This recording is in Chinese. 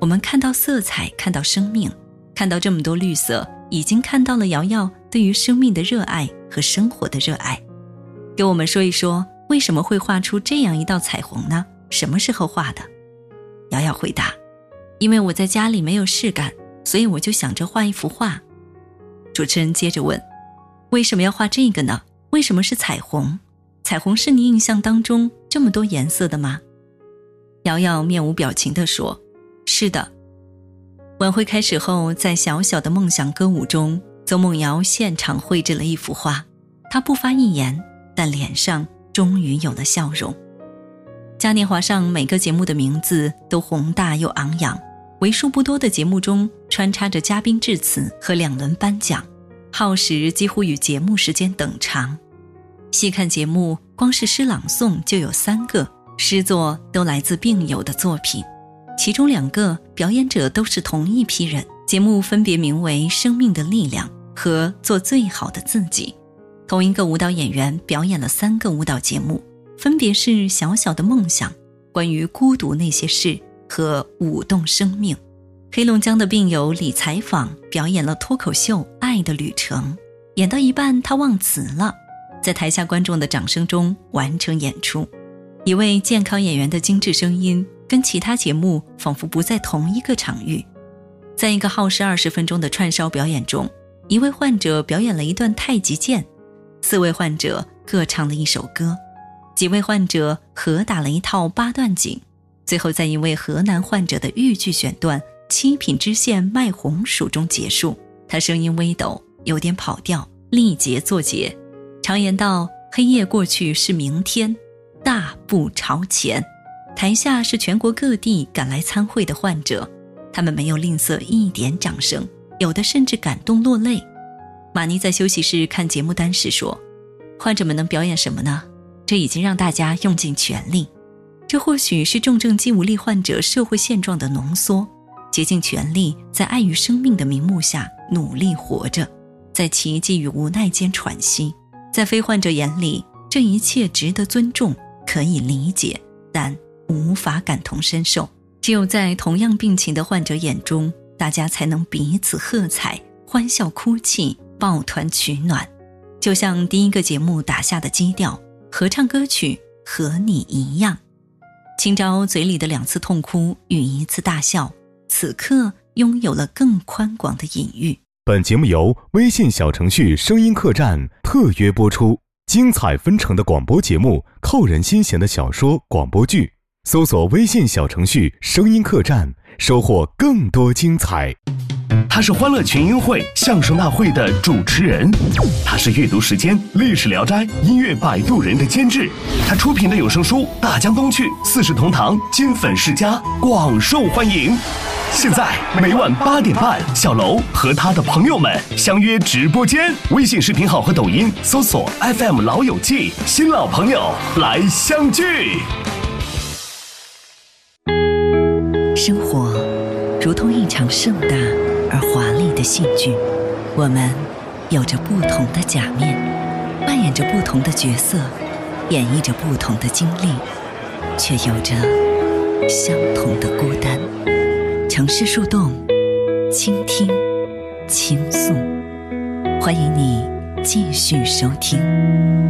我们看到色彩，看到生命，看到这么多绿色，已经看到了瑶瑶对于生命的热爱和生活的热爱。给我们说一说，为什么会画出这样一道彩虹呢？什么时候画的？瑶瑶回答，因为我在家里没有事干，所以我就想着画一幅画。主持人接着问，为什么要画这个呢？为什么是彩虹？彩虹是你印象当中这么多颜色的吗？瑶瑶面无表情地说，是的。晚会开始后，在小小的梦想歌舞中，邹梦瑶现场绘制了一幅画，她不发一言，但脸上终于有了笑容。嘉年华上每个节目的名字都宏大又昂扬，为数不多的节目中穿插着嘉宾致辞和2轮颁奖，耗时几乎与节目时间等长。细看节目，光是诗朗诵就有3个，诗作都来自病友的作品，其中2个表演者都是同一批人，节目分别名为《生命的力量》和《做最好的自己》。同一个舞蹈演员表演了3个舞蹈节目，分别是《小小的梦想》、关于孤独那些事和舞动生命。黑龙江的病友李采访表演了脱口秀《爱的旅程》，演到一半他忘词了，在台下观众的掌声中完成演出。一位健康演员的精致声音跟其他节目仿佛不在同一个场域。在一个耗时20分钟的串烧表演中，一位患者表演了一段太极剑，4位患者各唱了一首歌，几位患者合打了一套8段锦，最后在一位河南患者的豫剧选段7品知县卖红薯中结束。他声音微抖，有点跑调，力竭作结。常言道，黑夜过去是明天，大步朝前。台下是全国各地赶来参会的患者，他们没有吝啬一点掌声，有的甚至感动落泪。马妮在休息室看节目单时说，患者们能表演什么呢？这已经让大家用尽全力。这或许是重症肌无力患者社会现状的浓缩，竭尽全力在爱与生命的名目下努力活着，在奇迹与无奈间喘息。在非患者眼里，这一切值得尊重，可以理解，但无法感同身受。只有在同样病情的患者眼中，大家才能彼此喝彩，欢笑哭泣，抱团取暖。就像第一个节目打下的基调，合唱歌曲和你一样。清朝嘴里的2次痛哭与1次大笑，此刻拥有了更宽广的隐喻。 本节目由微信小程序声音客栈特约播出，精彩纷呈的广播节目，扣人心弦的小说广播剧，搜索微信小程序声音客栈，收获更多精彩。 他是欢乐群英会相声大会的主持人，他是阅读时间历史聊斋音乐摆渡人的监制，他出品的有声书《大江东去》4世同堂金粉世家广受欢迎。现在每晚8点半，小楼和他的朋友们相约直播间，微信视频号和抖音搜索 FM 老友记，新老朋友来相聚。 生活如同一场盛大而华丽的戏剧，我们有着不同的假面，扮演着不同的角色，演绎着不同的经历，却有着相同的孤单。城市树洞，倾听，倾诉，欢迎你继续收听。